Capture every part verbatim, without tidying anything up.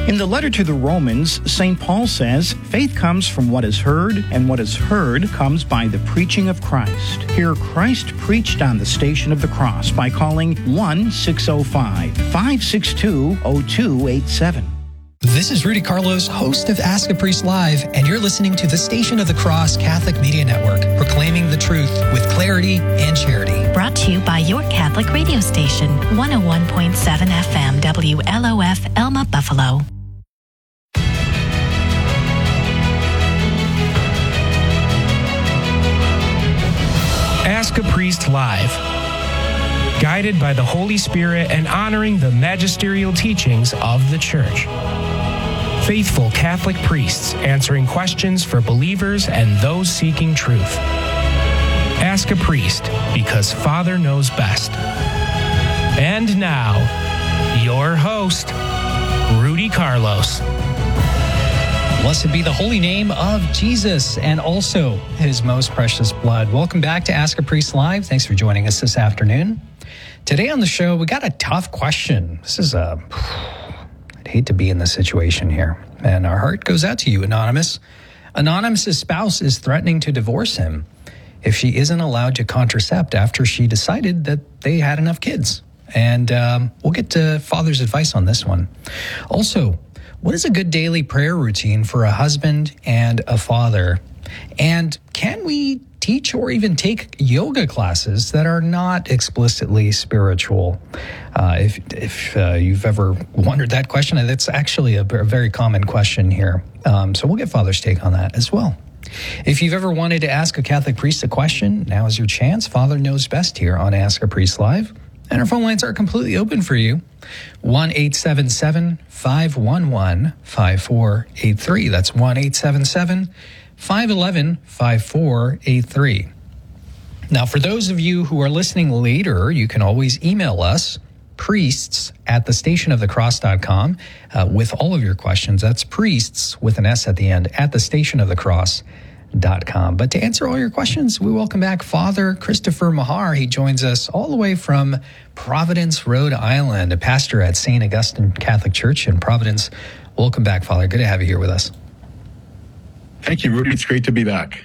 In the letter to the Romans, Saint Paul says, faith comes from what is heard, and what is heard comes by the preaching of Christ. Here, Christ preached on the Station of the Cross by calling one six zero five, five six two, zero two eight seven. This is Rudy Carlos, host of Ask a Priest Live, and you're listening to the Station of the Cross Catholic Media Network, proclaiming the truth with clarity and charity. Brought to you by your Catholic radio station, one oh one point seven F M W L O F, Elma, Buffalo. Ask a Priest Live. Guided by the Holy Spirit and honoring the magisterial teachings of the Church. Faithful Catholic priests answering questions for believers and those seeking truth. Ask a Priest, because Father knows best. And now, your host, Rudy Carlos. Blessed be the holy name of Jesus and also his most precious blood. Welcome back to Ask a Priest Live. Thanks for joining us this afternoon. Today on the show, we got a tough question. This is a... I'd hate to be in this situation here. And our heart goes out to you, Anonymous. Anonymous's spouse is threatening to divorce him if she isn't allowed to contracept after she decided that they had enough kids. And um, we'll get to Father's advice on this one. Also, what is a good daily prayer routine for a husband and a father? And can we teach or even take yoga classes that are not explicitly spiritual? Uh, if if uh, you've ever wondered that question, that's actually a, a very common question here. Um, so we'll get Father's take on that as well. If you've ever wanted to ask a Catholic priest a question, now is your chance. Father knows best here on Ask a Priest Live. And our phone lines are completely open for you. one eight seven seven, five one one, five four eight three. That's one eight seven seven, five one one, five four eight three. Now, for those of you who are listening later, you can always email us, priests at the station of the cross dot com, uh, with all of your questions. That's priests with an S at the end, at the station of the cross dot com. But to answer all your questions, we welcome back Father Christopher Mahar. He joins us all the way from Providence, Rhode Island, a pastor at Saint Augustine Catholic Church in Providence. Welcome back, Father. Good to have you here with us. Thank you, Rudy. It's great to be back.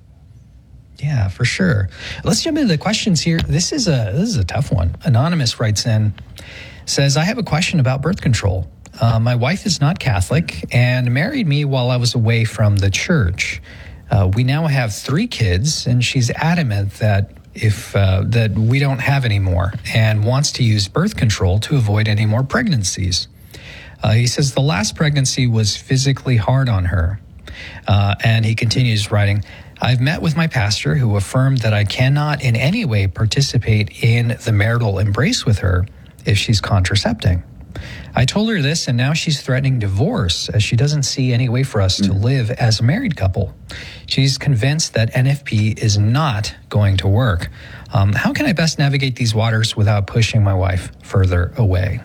Yeah, for sure. Let's jump into the questions here. This is a this is a tough one. Anonymous writes in, says, I have a question about birth control. Uh, my wife is not Catholic and married me while I was away from the church. Uh, we now have three kids, and she's adamant that if uh, that we don't have any more and wants to use birth control to avoid any more pregnancies. Uh, he says the last pregnancy was physically hard on her. Uh, and he continues writing, I've met with my pastor who affirmed that I cannot in any way participate in the marital embrace with her if she's contracepting. I told her this, and now she's threatening divorce as she doesn't see any way for us to live as a married couple. She's convinced that N F P is not going to work. Um, how can I best navigate these waters without pushing my wife further away?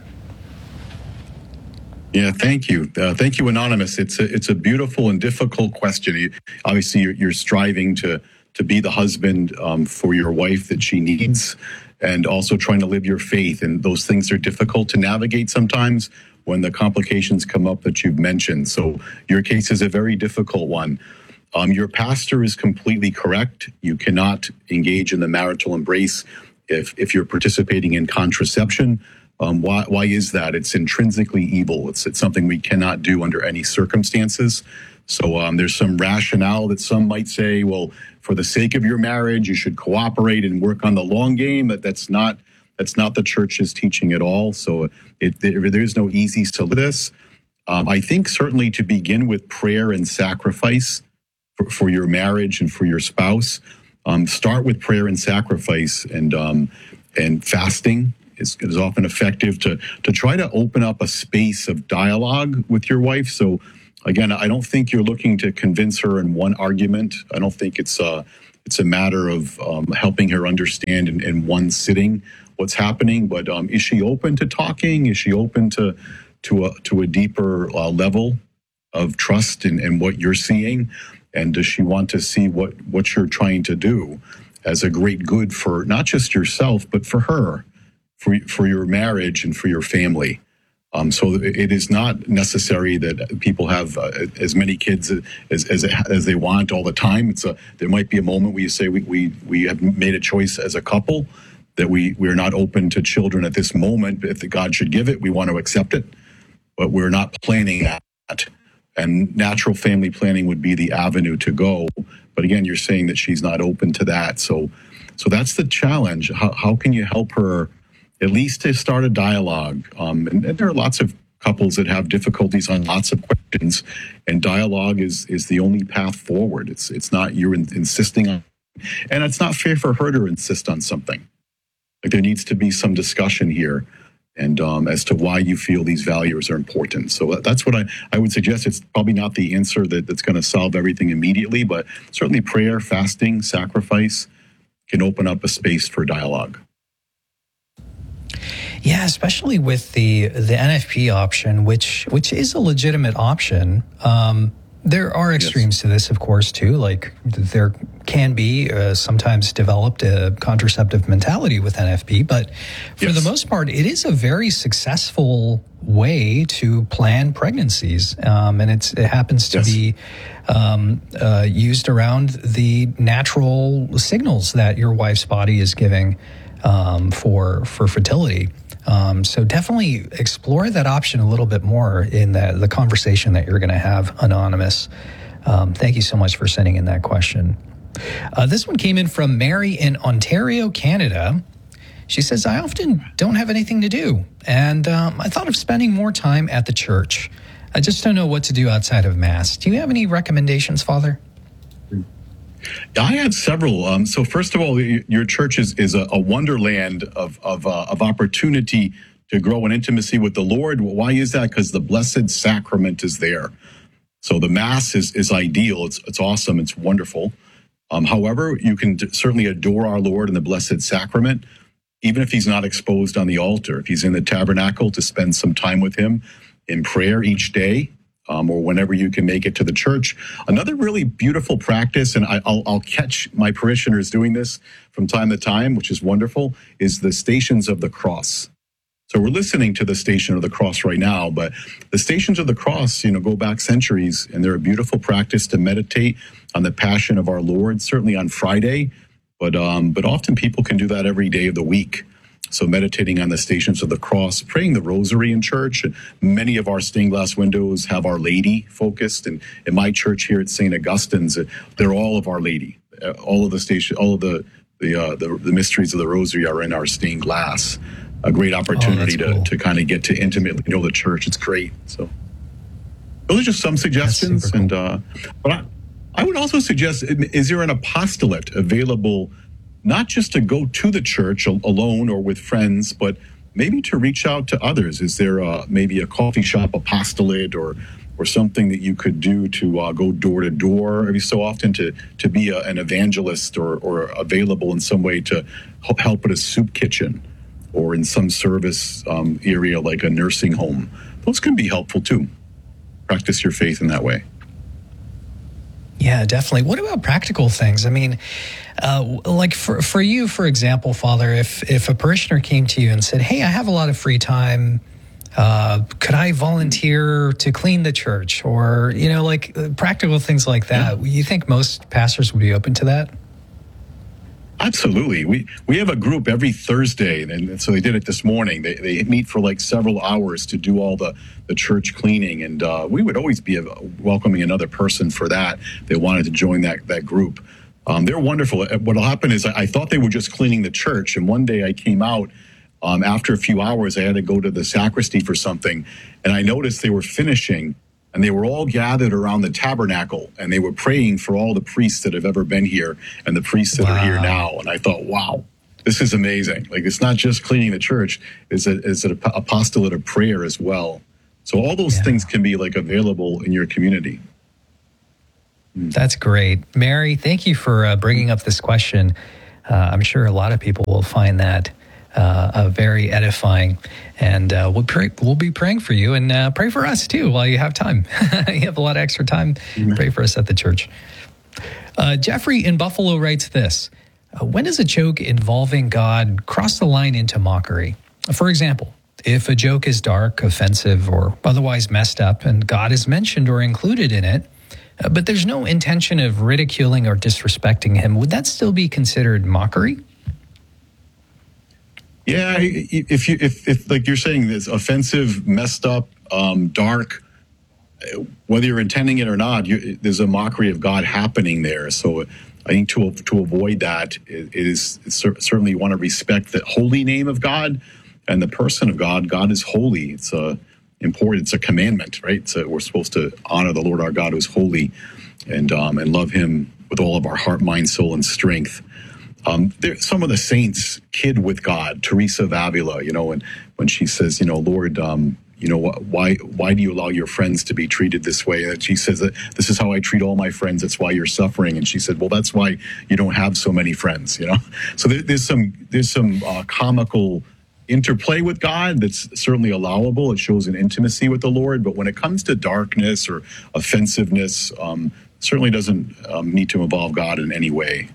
Yeah, thank you. Uh, thank you, Anonymous. It's a, it's a beautiful and difficult question. You, obviously, you're, you're striving to, to be the husband um, for your wife that she needs, and also trying to live your faith. And those things are difficult to navigate sometimes when the complications come up that you've mentioned. So your case is a very difficult one. Um, your pastor is completely correct. You cannot engage in the marital embrace if, if you're participating in contraception. Um, why, why is that? It's intrinsically evil. It's, it's something we cannot do under any circumstances. So um, there's some rationale that some might say, well, for the sake of your marriage, you should cooperate and work on the long game. But that's not that's not the church's teaching at all. So it, there, there is no easy solution to this. Um, I think certainly to begin with prayer and sacrifice for, for your marriage and for your spouse. Um, start with prayer and sacrifice, and um, and fasting is, is often effective to to try to open up a space of dialogue with your wife. So again, I don't think you're looking to convince her in one argument. I don't think it's a, it's a matter of um, helping her understand in, in one sitting what's happening. But um, is she open to talking? Is she open to to a, to a deeper uh, level of trust in, in what you're seeing? And does she want to see what, what you're trying to do as a great good for not just yourself, but for her, for, for your marriage and for your family? Um, so it is not necessary that people have uh, as many kids as, as as they want all the time. It's a there might be a moment where you say we we we have made a choice as a couple that we we are not open to children at this moment. If the God should give it, we want to accept it, but we're not planning that. And natural family planning would be the avenue to go. But again, you're saying that she's not open to that. So so that's the challenge. How how can you help her? At least to start a dialogue. Um, and, and there are lots of couples that have difficulties on lots of questions, and dialogue is is the only path forward. It's it's not you're in, insisting on, and it's not fair for her to insist on something. Like there needs to be some discussion here, and um, as to why you feel these values are important. So that's what I, I would suggest. It's probably not the answer that, that's going to solve everything immediately, but certainly prayer, fasting, sacrifice can open up a space for dialogue. Yeah, especially with the the N F P option, which which is a legitimate option. Um, there are extremes yes. to this, of course, too. Like there can be uh, sometimes developed a contraceptive mentality with N F P, but for yes. the most part, it is a very successful way to plan pregnancies, um, and it's it happens to yes. be um, uh, used around the natural signals that your wife's body is giving um, for for fertility. Um, so definitely explore that option a little bit more in the, the conversation that you're going to have, Anonymous. Um, thank you so much for sending in that question. Uh, this one came in from Mary in Ontario, Canada. She says, I often don't have anything to do, and um, I thought of spending more time at the church. I just don't know what to do outside of Mass. Do you have any recommendations, Father? I had several. Um, so first of all, your church is, is a, a wonderland of of, uh, of opportunity to grow in intimacy with the Lord. Why is that? Because the Blessed Sacrament is there. So the Mass is, is ideal. It's it's awesome. It's wonderful. Um, however, you can d- certainly adore our Lord in the Blessed Sacrament, even if he's not exposed on the altar. If he's in the tabernacle, to spend some time with him in prayer each day. Um, or whenever you can make it to the church. Another really beautiful practice, and I, I'll, I'll catch my parishioners doing this from time to time, which is wonderful, is the Stations of the Cross. So we're listening to the Station of the Cross right now, but the Stations of the Cross, you know, go back centuries, and they're a beautiful practice to meditate on the Passion of our Lord, certainly on Friday, but um, but often people can do that every day of the week. So meditating on the Stations of the Cross, praying the Rosary in church. Many of our stained glass windows have Our Lady focused. And in my church here at Saint Augustine's, they're all of Our Lady. All of the station, all of the the, uh, the the mysteries of the Rosary are in our stained glass. A great opportunity oh, to, cool. to kind of get to intimately know the church. It's great. So those are just some suggestions. Cool. And uh, but I, I would also suggest: is there an apostolate available? Not just to go to the church alone or with friends, but maybe to reach out to others. Is there a, maybe a coffee shop apostolate or or something that you could do to uh, go door to door every so often to to be a, an evangelist or, or available in some way to help at a soup kitchen or in some service um, area like a nursing home? Those can be helpful too. Practice your faith in that way. Yeah, definitely. What about practical things? I mean, uh, like for for you, for example, Father, if if a parishioner came to you and said, hey, I have a lot of free time, uh, could I volunteer to clean the church? Or, you know, like uh, practical things like that. Yeah. You think most pastors would be open to that? Absolutely. We we have a group every Thursday, and so they did it this morning. They they meet for like several hours to do all the, the church cleaning, and uh, we would always be welcoming another person for that. They wanted to join that that group. Um, they're wonderful. What'll happen is I, I thought they were just cleaning the church, and one day I came out um, after a few hours. I had to go to the sacristy for something, and I noticed they were finishing. And they were all gathered around the tabernacle, and they were praying for all the priests that have ever been here and the priests that wow. are here now. And I thought, wow, this is amazing. Like, it's not just cleaning the church, it's, a, it's an apostolate of prayer as well. So all those yeah. things can be like available in your community. That's great. Mary, thank you for uh, bringing up this question. Uh, I'm sure a lot of people will find that Uh, uh, very edifying, and uh, we'll pray, we'll be praying for you, and uh, pray for us too while you have time. You have a lot of extra time. Mm-hmm. Pray for us at the church. Uh, Jeffrey in Buffalo writes this: uh, when does a joke involving God cross the line into mockery? For example, If a joke is dark, offensive, or otherwise messed up, and God is mentioned or included in it, uh, but there's no intention of ridiculing or disrespecting him, would that still be considered mockery? Yeah, if you if, if like you're saying, this offensive, messed up, um, dark, whether you're intending it or not, you, there's a mockery of God happening there. So I think to to avoid that it is certainly you want to respect the holy name of God and the person of God. God is holy. It's a important. It's a commandment, right? So we're supposed to honor the Lord our God, who is holy, and um, and love Him with all of our heart, mind, soul, and strength. Um, there, some of the saints kid with God. Teresa of Avila, you know, and when she says, you know, Lord, um, you know, why why do you allow your friends to be treated this way? And she says that this is how I treat all my friends. That's why you're suffering. And she said, well, that's why you don't have so many friends. You know, so there, there's some there's some uh, comical interplay with God that's certainly allowable. It shows an intimacy with the Lord. But when it comes to darkness or offensiveness, um, certainly doesn't um, need to involve God in any way.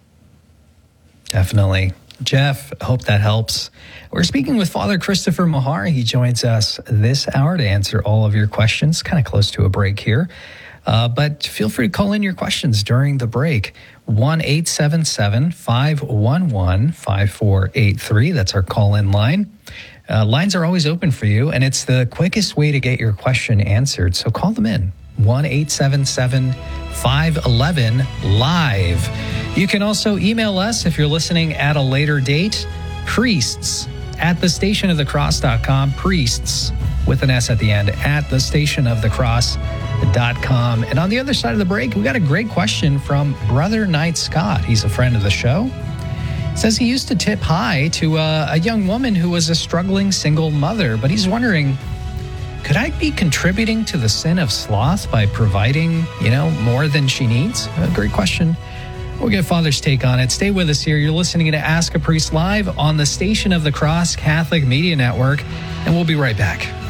Definitely. Jeff, hope that helps. We're speaking with Father Christopher Mahar. He joins us this hour to answer all of your questions. Kind of close to a break here. Uh, but feel free to call in your questions during the break. one eight seven seven, five one one, five four eight three. That's our call-in line. Uh, lines are always open for you, and it's the quickest way to get your question answered. So call them in. one eight seven seven, five one one, live. You can also email us if you're listening at a later date. Priests at the station of the cross dot com. Priests with an S at the end at the station of the cross dot com. And on the other side of the break, we got a great question from Brother Knight Scott. He's a friend of the show. Says he used to tip high to a, a young woman who was a struggling single mother, but he's wondering, could I be contributing to the sin of sloth by providing, you know, more than she needs? A great question. We'll get Father's take on it. Stay with us here. You're listening to Ask a Priest Live on the Station of the Cross Catholic Media Network, and we'll be right back.